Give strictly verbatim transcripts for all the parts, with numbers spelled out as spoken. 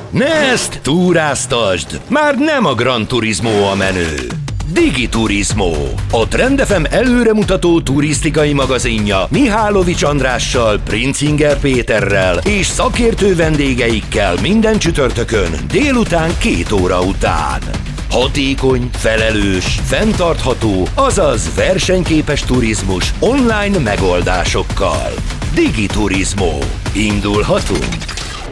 Ne ezt túráztasd! Már nem a Gran Turismo a menő. Digiturismo, a Trend ef em előremutató turisztikai magazinja Mihálovics Andrással, Princinger Péterrel és szakértő vendégeikkel minden csütörtökön délután két óra után. Hatékony, felelős, fenntartható, azaz versenyképes turizmus online megoldásokkal. Digiturismo. Indulhatunk!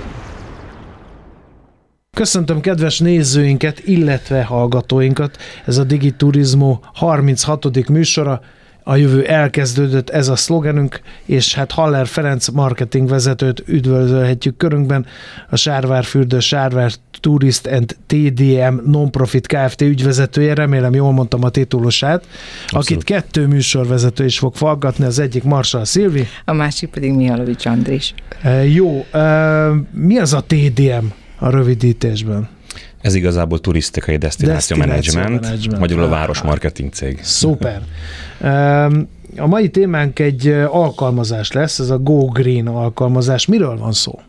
Köszöntöm kedves nézőinket, illetve hallgatóinkat. Ez a Digiturismo harminchatodik műsora. A jövő elkezdődött, ez a szlogenünk, és hát Haller Ferenc marketingvezetőt üdvözölhetjük körünkben, a Sárvárfürdő Sárvár Tourist and té dé em Nonprofit Kft. Ügyvezetője, remélem jól mondtam a titulosát, Abszolút. Akit kettő műsorvezető is fog faggatni, az egyik Marshall Szilvi. A másik pedig Mihálovics Andris. E, jó, e, mi az a té dé em a rövidítésben? Ez igazából turisztikai destináció menedzsment, magyarul a városmarketing cég. Szuper. A mai témánk egy alkalmazás lesz, ez a Go Green alkalmazás. Miről van szó?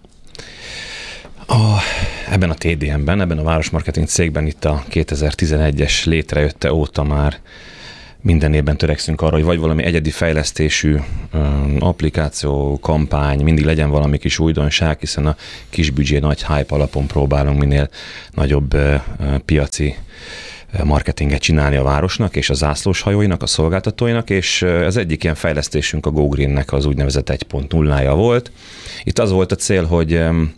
A, ebben a té dé em-ben, ebben a városmarketing cégben itt a kétezer-tizenegyes létrejötte óta már minden évben törekszünk arra, hogy vagy valami egyedi fejlesztésű um, applikáció, kampány, mindig legyen valami kis újdonság, hiszen a kis büdzsé nagy hype alapon próbálunk minél nagyobb uh, piaci marketinget csinálni a városnak és a zászlóshajóinak, a szolgáltatóinak, és az egyik ilyen fejlesztésünk a Go Greennek az úgynevezett egy pont nullája volt. Itt az volt a cél, hogy um,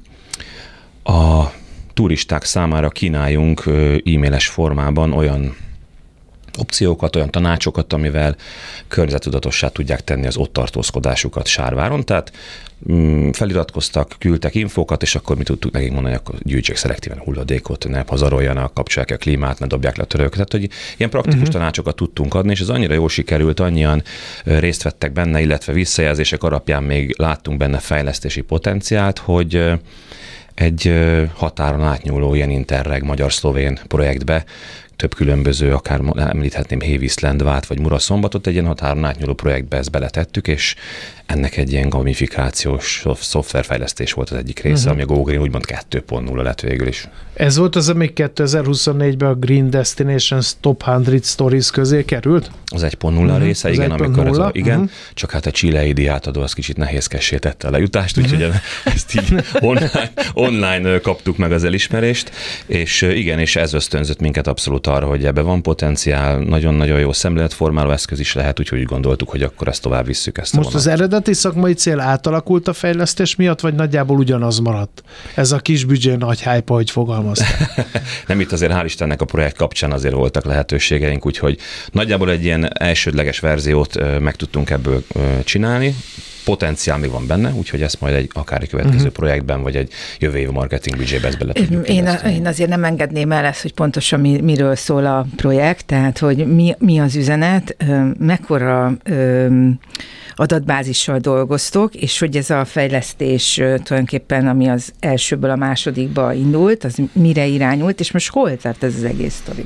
a turisták számára kínáljunk uh, e-mailes formában olyan opciókat, olyan tanácsokat, amivel környezettudatossá tudják tenni az ott tartózkodásukat Sárváron. Tehát mm, feliratkoztak, küldtek infókat, és akkor mi tudtuk nekik mondani, hogy akkor gyűjtsék szelektíven hulladékot, ne pazaroljanak, kapcsolják a klímát, ne dobják le a törölköket. Tehát, hogy ilyen praktikus uh-huh. tanácsokat tudtunk adni, és ez annyira jól sikerült, annyian részt vettek benne, illetve visszajelzések alapján még láttunk benne fejlesztési potenciált, hogy egy határon átnyúló ilyen interreg magyar-szlovén projektbe több különböző, akár említhetném Hévízlendvát vagy Muraszombatot, egy ilyen határon átnyúló projektbe ezt beletettük, és ennek egy ilyen gamifikációs szoftverfejlesztés volt az egyik része, uh-huh. ami a Go Green úgymond kettő pont nulla lett végül is. Ez volt az, ami kétezer-huszonnégyben a Green Destinations Top száz Stories közé került? Az egy pont nulla uh-huh. része, az igen, amikor ez a, igen, uh-huh. csak hát a chilei díjátadó az kicsit nehézkessé tette a lejutást, uh-huh. úgyhogy ezt így online, online kaptuk meg az elismerést, és igen, és ez ösztönzött minket abszolút arra, hogy ebbe van potenciál, nagyon-nagyon jó szemléletformáló eszköz is lehet, úgyhogy úgy gondoltuk, hogy akkor ezt tovább visszük ezt. Most az eredeti szakmai cél átalakult a fejlesztés miatt, vagy nagyjából ugyanaz maradt? Ez a kis büdzsé nagy hype, ahogy fogalmaztál. Nem, itt azért hál' Istennek a projekt kapcsán azért voltak lehetőségeink, úgyhogy nagyjából egy ilyen elsődleges verziót meg tudtunk ebből csinálni. Potenciál még van benne, úgyhogy ezt majd egy akár egy következő uh-huh. projektben, vagy egy jövő év marketing büdzsébe ezt bele tudjuk én, a, én azért nem engedném el ezt, hogy pontosan mi, miről szól a projekt, tehát hogy mi, mi az üzenet, mekkora adatbázissal dolgoztok, és hogy ez a fejlesztés tulajdonképpen, ami az elsőből a másodikba indult, az mire irányult, és most hol tart ez az egész sztori?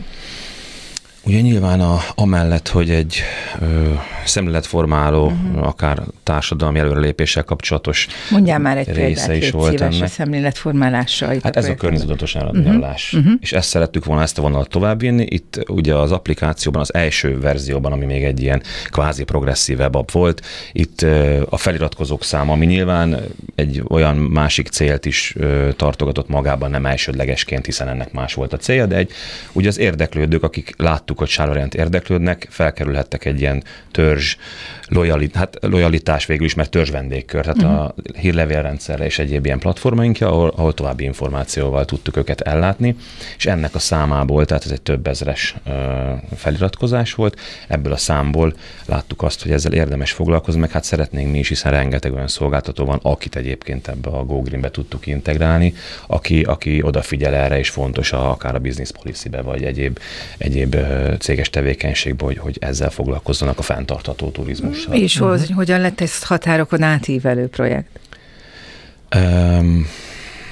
Ugye nyilván a, amellett, hogy egy ö, szemléletformáló, uh-huh. akár társadalmi előrelépéssel kapcsolatos Mondjál már egy része példát, is volt szíves ennek. A szemléletformálással. Hát a ez a környezetudatos áramnyaralás. Uh-huh. És ezt szerettük volna ezt a vonalat továbbvinni. Itt ugye az applikációban, az első verzióban, ami még egy ilyen kvázi progresszívebb app volt, itt ö, a feliratkozók száma, ami nyilván egy olyan másik célt is ö, tartogatott magában, nem elsődlegesként, hiszen ennek más volt a célja, de egy, ugye az érdeklődők, akik láttuk, hogy Sárvár iránt érdeklődnek, felkerülhettek egy ilyen törzs lojalitás, hát lojalitás végül is, mert törzs vendégkör, tehát uh-huh. a hírlevélrendszerre és egyéb ilyen platformainkja, ahol, ahol további információval tudtuk őket ellátni, és ennek a számából, tehát ez egy több ezres uh, feliratkozás volt, ebből a számból láttuk azt, hogy ezzel érdemes foglalkozni, meg hát szeretnénk mi is, hiszen rengeteg olyan szolgáltató van, akit egyébként ebbe a Go Greenbe tudtuk integrálni, aki, aki odafigyel erre, és fontos a, akár a business policy-be, vagy egyéb, egyéb céges tevékenységben, hogy, hogy ezzel foglalkozzanak a fenntartható turizmussal. És uh-huh. hogyan lett ez határokon átívelő projekt? Um, hát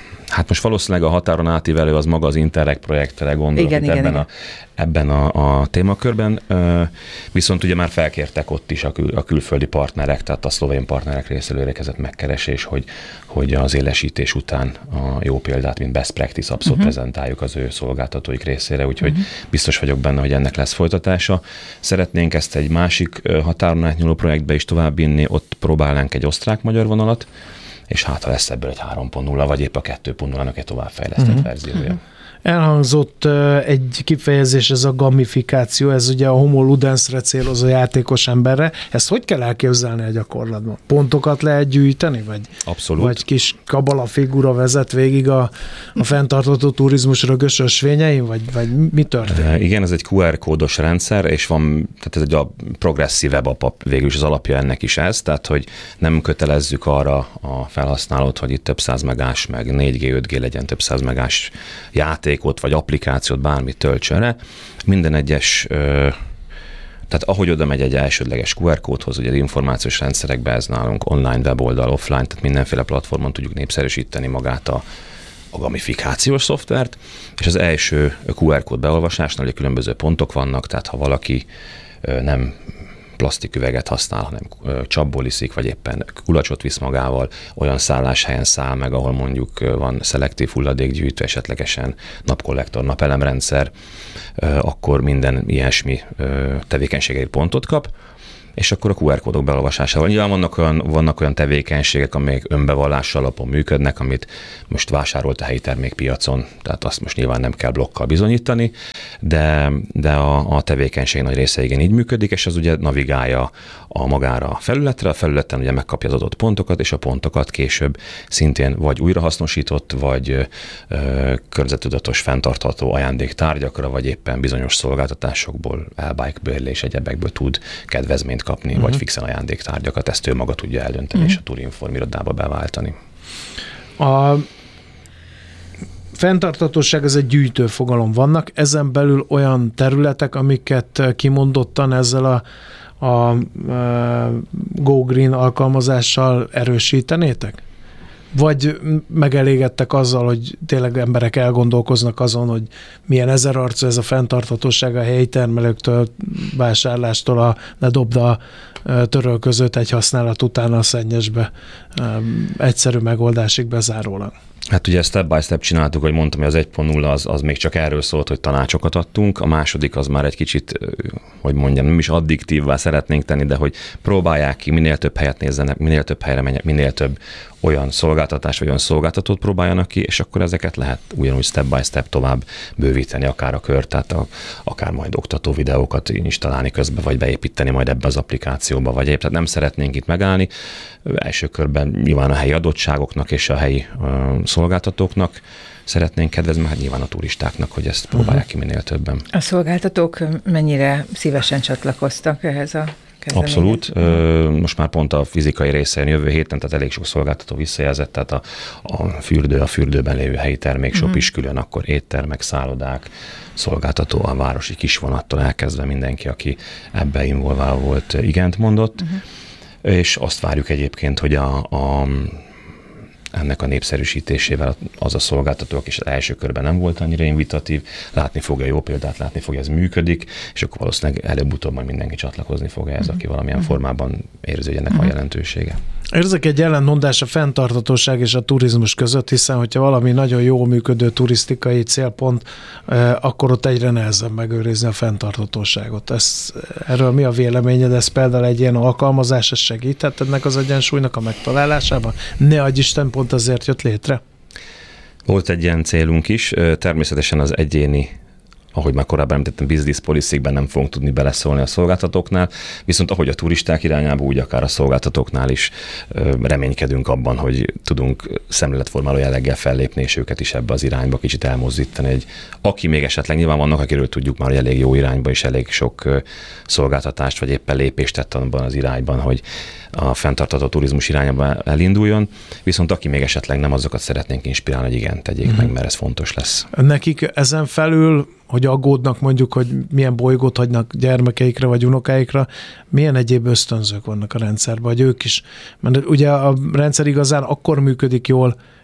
Hát most valószínűleg a határon átívelő az maga az Interreg projektre gondol, igen, igen, ebben, igen. A, ebben a, a témakörben. Viszont ugye már felkértek ott is a, kül, a külföldi partnerek, tehát a szlovén partnerek részéről érkezett megkeresés, hogy, hogy az élesítés után a jó példát, mint best practice abszolút uh-huh. prezentáljuk az ő szolgáltatóik részére, úgyhogy uh-huh. biztos vagyok benne, hogy ennek lesz folytatása. Szeretnénk ezt egy másik határon átnyúló projektbe is továbbvinni, ott próbálnánk egy osztrák-magyar vonalat, és hát ha lesz ebből egy három pont nulla, vagy épp a kettő pont nullának egy továbbfejlesztett uh-huh. verziója. Elhangzott uh, egy kifejezés, ez a gamifikáció, ez ugye a homo ludensre célozó játékos emberre. Ezt hogy kell elképzelni a gyakorlatban? Pontokat lehet gyűjteni? Vagy, abszolút. Vagy kis kabala figura vezet végig a, a fenntartható turizmusra gösösvényein? Vagy, vagy mi történik? Igen, ez egy kú er kódos rendszer, és van, tehát ez egy a progresszív webapp, végül is az alapja ennek is ez, tehát hogy nem kötelezzük arra a felhasználót, hogy itt több száz megás, meg négy gé, öt gé legyen több száz megás játék, vagy applikációt, bármit töltsön le. Minden egyes, tehát ahogy oda megy egy elsődleges kú er kódhoz, ugye az információs rendszerekbe ez nálunk online, weboldal, offline, tehát mindenféle platformon tudjuk népszerűsíteni magát a, a gamifikációs szoftvert, és az első kú er kód beolvasásnál ugye különböző pontok vannak, tehát ha valaki nem plastiküveget használ, hanem csapból iszik, vagy éppen kulacsot visz magával, olyan szálláshelyen száll meg, ahol mondjuk van szelektív hulladékgyűjtő, esetlegesen napkollektor, napelemrendszer, akkor minden ilyesmi tevékenységért pontot kap, és akkor a kú er kódok beolvasásával. Nyilván vannak olyan, vannak olyan tevékenységek, amelyek önbevallás alapon működnek, amit most vásárolt a helyi termékpiacon, tehát azt most nyilván nem kell blokkal bizonyítani, de, de a, a tevékenység nagy része igen így működik, és az ugye navigálja a magára a felületre, a felületen ugye megkapja az adott pontokat, és a pontokat később szintén vagy újrahasznosított, vagy ö, környezettudatos fenntartható ajándéktárgyakra, vagy éppen bizonyos szolgáltatásokból, elbike bérlés, egyebekből tud kedvezményt kapni, uh-huh. vagy fixen ajándéktárgyakat, ezt ő maga tudja eldönteni, uh-huh. és a Turinform irodába beváltani. A fenntarthatóság az egy gyűjtő fogalom. Vannak ezen belül olyan területek, amiket kimondottan ezzel a, a, a Go Green alkalmazással erősítenétek? Vagy megelégedtek azzal, hogy tényleg emberek elgondolkoznak azon, hogy milyen ezerarcú ez a fenntarthatóság a helyi termelőktől, vásárlástól a ne dobd a törölközőt egy használat után a szennyesbe, egyszerű megoldásig bezárólag. Hát ugye step by step csináltuk, hogy mondtam, hogy az egy pont nulla az, az még csak erről szólt, hogy tanácsokat adtunk, a második az már egy kicsit, hogy mondjam, nem is addiktívvá szeretnénk tenni, de hogy próbálják ki, minél több helyet nézzenek, minél több helyre menjenek, minél több olyan szolgáltatás, vagy olyan szolgáltatót próbáljanak ki, és akkor ezeket lehet ugyanúgy step by step tovább bővíteni, akár a kört, tehát a, akár majd oktató videókat installálni közben, vagy beépíteni majd ebbe az applikációba, vagy épp, tehát nem szeretnénk itt megállni. Első körben nyilván a helyi adottságoknak és a helyi uh, szolgáltatóknak szeretnénk kedvezni, hát nyilván a turistáknak, hogy ezt próbálják ki minél többen. A szolgáltatók mennyire szívesen csatlakoztak ehhez a kezdeményezéshez? Abszolút. Most már pont a fizikai részén jövő héten, tehát elég sok szolgáltató visszajelzett, tehát a, a fürdő, a fürdőben lévő helyi termékshop uh-huh. is külön, akkor éttermek, szállodák, szolgáltató, a városi kisvonattól elkezdve mindenki, aki ebbe involválva volt, igent mondott. Uh-huh. És azt várjuk egyébként, hogy a, a, ennek a népszerűsítésével az a szolgáltató, aki az első körben nem volt annyira invitatív, látni fogja jó példát, látni fogja, ez működik, és akkor valószínűleg előbb-utóbb majd mindenki csatlakozni fog ez, aki valamilyen formában érzi, hogy ennek van jelentősége. Érzek egy ellentmondás a fenntarthatóság és a turizmus között, hiszen hogyha valami nagyon jól működő turisztikai célpont, akkor ott egyre nehezebb megőrizni a fenntarthatóságot. Ez, erről mi a véleményed? Ez például egy ilyen alkalmazás, ez segített ennek az egyensúlynak a megtalálásában? Ne adj Isten, pont azért jött létre? Volt egy ilyen célunk is, természetesen az egyéni, ahogy már korábban említettem, business policy-ben nem fogunk tudni beleszólni a szolgáltatóknál, viszont ahogy a turisták irányába, úgy akár a szolgáltatóknál is reménykedünk abban, hogy tudunk szemléletformáló jelleggel fellépni, és őket is ebbe az irányba kicsit elmozdítani. Egy, aki még esetleg nyilván vannak, akiről tudjuk már, hogy elég jó irányba, és elég sok szolgáltatást, vagy éppen lépést tett abban az irányban, hogy a fenntartható turizmus irányába elinduljon, viszont aki még esetleg nem, azokat szeretnénk inspirálni, hogy igen, tegyék mm-hmm. meg, mert ez fontos lesz. Nekik ezen felül, hogy aggódnak mondjuk, hogy milyen bolygót hagynak gyermekeikre vagy unokáikra, milyen egyéb ösztönzők vannak a rendszerben, hogy ők is, mert ugye a rendszer igazán akkor működik jól,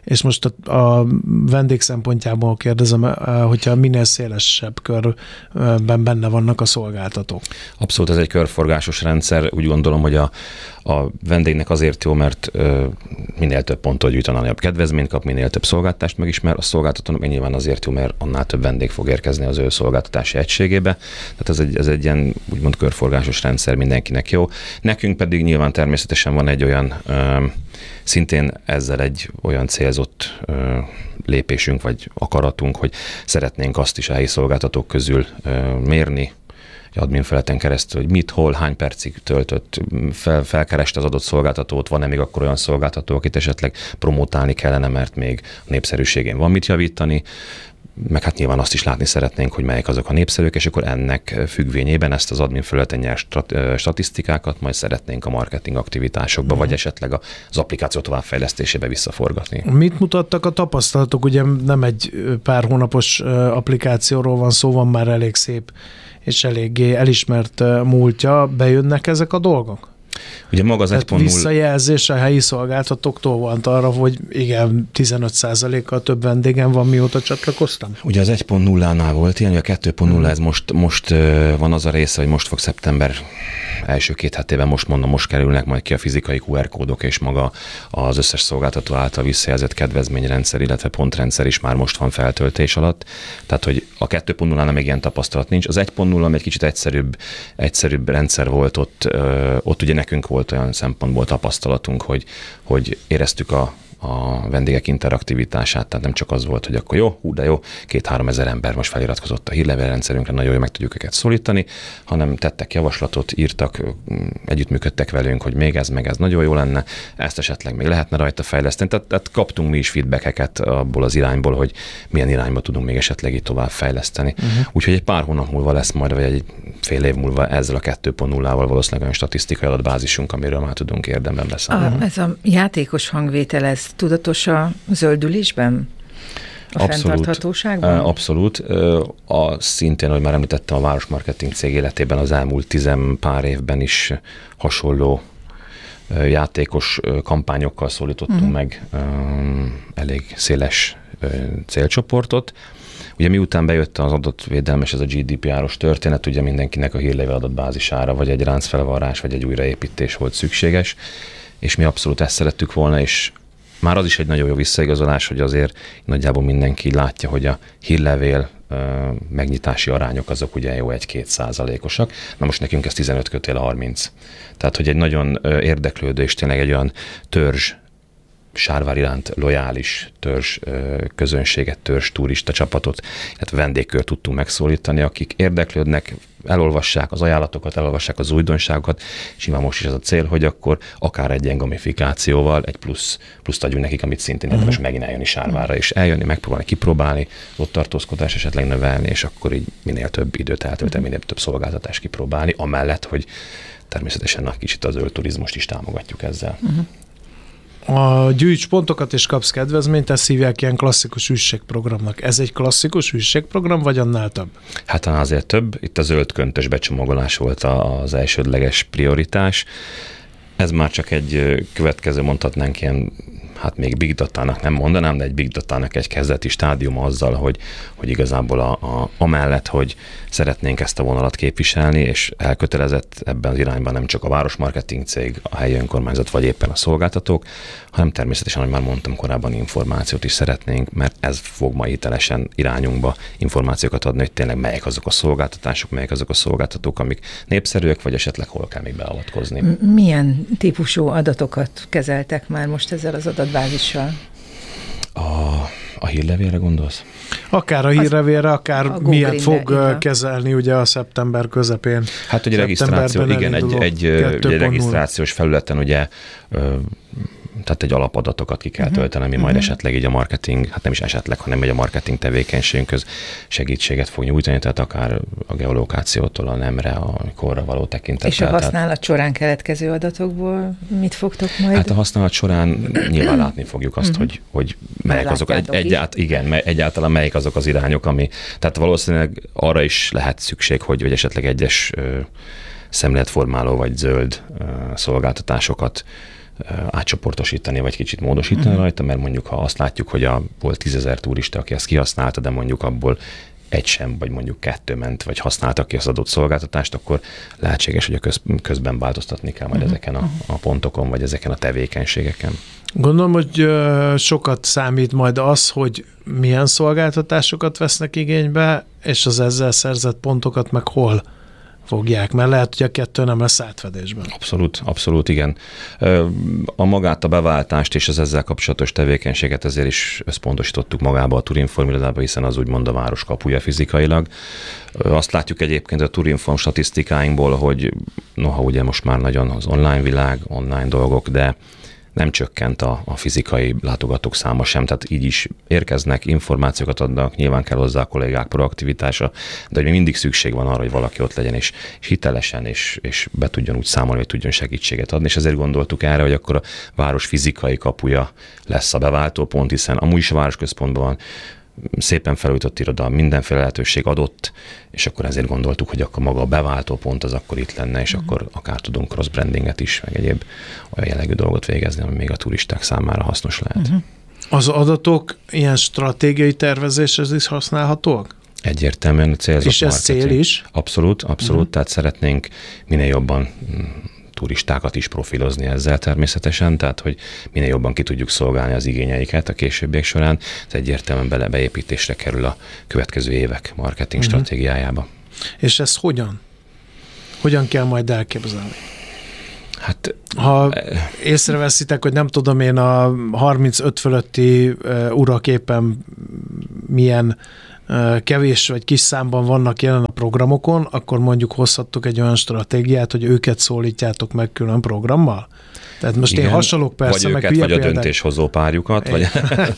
És most a, a vendég szempontjából kérdezem, hogyha minél szélesebb körben benne vannak a szolgáltatók. Abszolút, ez egy körforgásos rendszer. Úgy gondolom, hogy a, a vendégnek azért jó, mert ö, minél több pontot gyűjt, annál jobb kedvezményt kap, minél több szolgáltatást megismer. A szolgáltatónak meg nyilván azért jó, mert annál több vendég fog érkezni az ő szolgáltatási egységébe. Tehát ez egy, ez egy ilyen úgymond körforgásos rendszer, mindenkinek jó. Nekünk pedig nyilván természetesen van egy olyan ö, szintén ezzel egy olyan célzott ö, lépésünk, vagy akaratunk, hogy szeretnénk azt is a helyi szolgáltatók közül ö, mérni, admin feleten keresztül, hogy mit, hol, hány percig töltött, fel, felkereste az adott szolgáltatót, van-e még akkor olyan szolgáltató, akit esetleg promotálni kellene, mert még a népszerűségén van mit javítani, meg hát nyilván azt is látni szeretnénk, hogy melyek azok a népszerűek, és akkor ennek függvényében ezt az admin felületen nyert statisztikákat majd szeretnénk a marketing aktivitásokba, mm. vagy esetleg az applikáció továbbfejlesztésébe visszaforgatni. Mit mutattak a tapasztalatok? Ugye nem egy pár hónapos applikációról van szó, van már elég szép és eléggé elismert múltja. Bejönnek ezek a dolgok? Ugye maga az egy pont nulla visszajelzés a helyi szolgáltatóktól volt arra, hogy igen, tizenöt százalékkal több vendégem van, mióta csatlakoztam? Ugye az egy pont nullánál volt ilyen, a kettő pont nulla, ez most, most van az a része, hogy most fog szeptember első két hetében, most mondom, most kerülnek majd ki a fizikai kú er kódok, és maga az összes szolgáltató által visszajelzett kedvezményrendszer, illetve pontrendszer is már most van feltöltés alatt. Tehát, hogy a kettő pont nullánál még ilyen tapasztalat nincs. Az egy pont nulla egy kicsit egyszerűbb, egyszerűbb rendszer volt ott, ott ugye nekünk volt olyan szempontból tapasztalatunk, hogy, hogy éreztük a a vendégek interaktivitását, tehát nem csak az volt, hogy akkor jó, hú, de jó, két-három ezer ember most feliratkozott a hírlevélrendszerünkre, nagyon jól meg tudjuk őket szólítani, hanem tettek javaslatot, írtak, együttműködtek velünk, hogy még ez, meg ez nagyon jó lenne, ezt esetleg még lehetne rajta fejleszteni, tehát, tehát kaptunk mi is feedbackeket abból az irányból, hogy milyen irányba tudunk még esetleg itt tovább fejleszteni. Uh-huh. Úgyhogy egy pár hónap múlva lesz majd, vagy egy fél év múlva ezzel a kettő pont nullával valószínűleg olyan statisztikai adatbázisunk, amiről már tudunk érdemben beszámolni. A, ez a játékos hangvétel, ez tudatos a zöldülésben? A abszolút, fenntarthatóságban? Abszolút. A, szintén, hogy már említettem, a városmarketing cég életében az elmúlt tizen pár évben is hasonló játékos kampányokkal szólítottunk uh-huh. meg um, elég széles uh, célcsoportot. Ugye miután bejött az adatvédelmes, ez a gé dé pé er-os történet, ugye mindenkinek a hírlevél adatbázisára vagy egy ráncfelvarrás, vagy egy újraépítés volt szükséges, és mi abszolút ezt szerettük volna, és már az is egy nagyon jó visszaigazolás, hogy azért nagyjából mindenki látja, hogy a hírlevél uh, megnyitási arányok azok ugye jó egy-két százalékosak. Na most nekünk ez tizenöt kötél harminc. Tehát, hogy egy nagyon uh, érdeklődő és tényleg egy olyan törzs, Sárvár iránt lojális törzs közönséget, törzs turista csapatot, illetve vendégkört tudtunk megszólítani, akik érdeklődnek, elolvassák az ajánlatokat, elolvassák az újdonságokat, és nyilván most is az a cél, hogy akkor akár egy ilyen gamifikációval egy plusz, pluszt adjunk nekik, amit szintén érdemes uh-huh. megint eljönni Sárvárra, és eljönni, megpróbálni, kipróbálni, ott tartózkodás esetleg növelni, és akkor így minél több időt eltölteni, minél több szolgáltatást kipróbálni, amellett, hogy természetesen nagy kicsit az zöld turizmust is támogatjuk ezzel. Uh-huh. A gyűjts pontokat és kapsz kedvezményt, ezt hívják ilyen klasszikus ügységprogramnak. Ez egy klasszikus ügységprogram, vagy annál több? Hát azért több. Itt a zöld köntös becsomagolás volt az elsődleges prioritás. Ez már csak egy következő, mondhatnánk ilyen, hát még big datának nem mondanám, de egy big datának egy kezdeti stádium azzal, hogy, hogy igazából a, a, amellett, hogy szeretnénk ezt a vonalat képviselni, és elkötelezett ebben az irányban nem csak a városmarketing cég, a helyi önkormányzat, vagy éppen a szolgáltatók, hanem természetesen, ahogy már mondtam korábban, információt is szeretnénk, mert ez fog ma hitelesen irányunkba információkat adni, hogy tényleg melyek azok a szolgáltatások, melyek azok a szolgáltatók, amik népszerűek, vagy esetleg hol kell még beavatkozni. Milyen típusú adatokat kezeltek már most ezzel az adatbázissal? A, a hírlevélre gondolsz? Akár a hírlevélre, akár a miért fog ide. kezelni ugye a szeptember közepén. Hát ugye regisztráció, igen, egy, egy, egy regisztrációs felületen ugye tehát egy alapadatokat ki kell uh-huh. tölteni, ami uh-huh. majd esetleg így a marketing, hát nem is esetleg, hanem egy a marketing tevékenységünkhöz segítséget fog nyújtani, tehát akár a geolokációtól a nemre, a korra való tekintettel. És a használat során keletkező adatokból mit fogtok majd? Hát a használat során nyilván látni fogjuk azt, uh-huh. hogy, hogy melyek azok, egy, egyált, igen, egyáltalán melyik azok az irányok, ami, tehát valószínűleg arra is lehet szükség, hogy vagy esetleg egyes ö, szemléletformáló vagy zöld ö, szolgáltatásokat átcsoportosítani, vagy kicsit módosítani uh-huh. rajta, mert mondjuk ha azt látjuk, hogy a, volt tízezer turista, aki ezt kihasználta, de mondjuk abból egy sem, vagy mondjuk kettő ment, vagy használtak ki az adott szolgáltatást, akkor lehetséges, hogy a köz, közben változtatni kell majd uh-huh. ezeken a, a pontokon, vagy ezeken a tevékenységeken. Gondolom, hogy sokat számít majd az, hogy milyen szolgáltatásokat vesznek igénybe, és az ezzel szerzett pontokat meg hol fogják, mert lehet, hogy a kettő nem lesz átfedésben. Abszolút, abszolút, igen. A magát, a beváltást és az ezzel kapcsolatos tevékenységet ezért is összpontosítottuk magába a Turinform irodába, hiszen az úgymond a város kapuja fizikailag. Azt látjuk egyébként a Turinform statisztikáinkból, hogy noha ugye most már nagyon az online világ, online dolgok, de nem csökkent a, a fizikai látogatók száma sem, tehát így is érkeznek, információkat adnak, nyilván kell hozzá a kollégák proaktivitása, de hogy még mindig szükség van arra, hogy valaki ott legyen, és, és hitelesen, és, és be tudjon úgy számolni, hogy tudjon segítséget adni, és ezért gondoltuk erre, hogy akkor a város fizikai kapuja lesz a beváltópont, hiszen amúgy is a városközpontban van szépen felújított iroda, mindenféle lehetőség adott, és akkor ezért gondoltuk, hogy akkor maga a beváltó pont az akkor itt lenne, és uh-huh. akkor akár tudunk cross-brandinget is, meg egyéb olyan jellegű dolgot végezni, ami még a turisták számára hasznos lehet. Uh-huh. Az adatok ilyen stratégiai tervezéshez is használhatóak? Egyértelműen célzott és ez marketing. Cél is? Abszolút, abszolút, uh-huh. tehát szeretnénk minél jobban turistákat is profilozni ezzel természetesen, tehát hogy minél jobban ki tudjuk szolgálni az igényeiket a későbbiek során, ez egyértelműen bele beépítésre kerül a következő évek marketing uh-huh. stratégiájába. És ez hogyan? Hogyan kell majd elképzelni? Hát, ha észreveszitek, hogy nem tudom én a harmincöt fölötti uh, urak éppen milyen uh, kevés vagy kis számban vannak jelen a programokon, akkor mondjuk hozhattok egy olyan stratégiát, hogy őket szólítjátok meg külön programmal? Tehát most igen, én hasonlók persze, vagy meg őket, vagy példák. a döntéshozó párjukat. Vagy...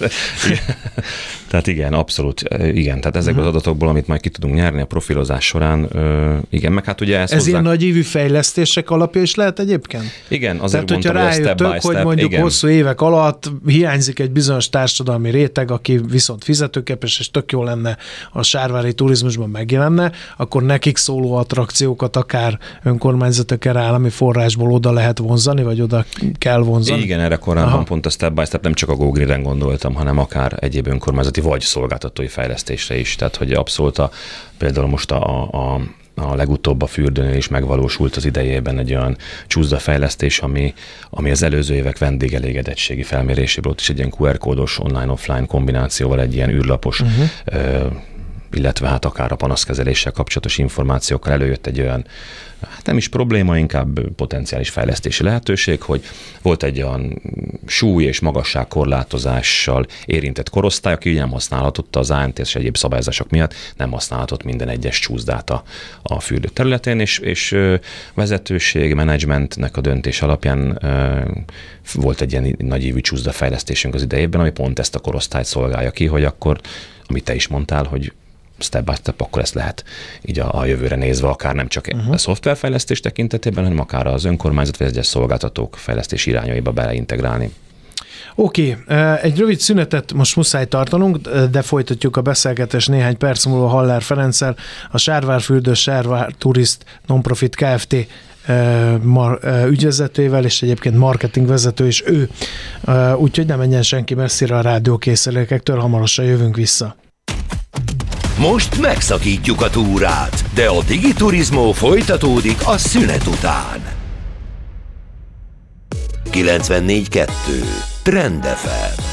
tehát igen, abszolút. Igen, tehát ezek uh-huh. az adatokból, amit majd ki tudunk nyerni a profilozás során, igen, meg hát ugye ezt Ez hozzá... ilyen nagyívű fejlesztések alapja is lehet egyébként? Igen, azért tehát, mondtam, hogy step by step, step, hogy mondjuk igen. hosszú évek alatt hiányzik egy bizonyos társadalmi réteg, aki viszont fizetőképes, és tök jó lenne a sárvári turizmusban megjelenne, akkor nekik szóló attrakciókat akár önkormányzatok, állami forrásból oda lehet vonzani, vagy oda kell vonzani? Igen, erre korábban Aha. pont a step by step nem csak a GoGrid-en gondoltam, hanem akár egyéb önkormányzati vagy szolgáltatói fejlesztésre is. Tehát, hogy abszolút a, például most a, a, a legutóbb a fürdőnél is megvalósult az idejében egy olyan csúszdafejlesztés, ami, ami az előző évek vendégelégedettségi felméréséből, ott is egy ilyen kú er kódos online-offline kombinációval egy ilyen űrlapos uh-huh. ö, illetve hát akár a panaszkezeléssel kapcsolatos információkkal előjött egy olyan, hát nem is probléma, inkább potenciális fejlesztési lehetőség, hogy volt egy olyan súly- és magasságkorlátozással érintett korosztály, aki nem használhatott az á en té és egyéb szabályozások miatt, nem használhatott minden egyes csúszdát a, a fürdő területén, és, és vezetőség, menedzsmentnek a döntés alapján volt egy ilyen nagyívű csúszdafejlesztésünk az idejében, ami pont ezt a korosztályt szolgálja ki, hogy akkor, amit te is mondtál, hogy step by step, akkor ezt lehet így a, a jövőre nézve, akár nem csak uh-huh. a szoftverfejlesztés tekintetében, hanem akár az önkormányzat vagy egyes szolgáltatók fejlesztés irányaiba beleintegrálni. Oké, okay. Egy rövid szünetet most muszáj tartanunk, de folytatjuk a beszélgetést néhány perc múlva Haller Ferenccel, a Sárvárfürdő Sárvár Turist Nonprofit Kft. Ügyvezetőjével, és egyébként marketingvezető is ő. Úgyhogy nem menjen senki messzire a rádiókészülékektől, hamarosan jövünk vissza. Most megszakítjuk a túrát, de a Digiturizmó folytatódik a szünet után. kilencvennégy kettő Trend ef em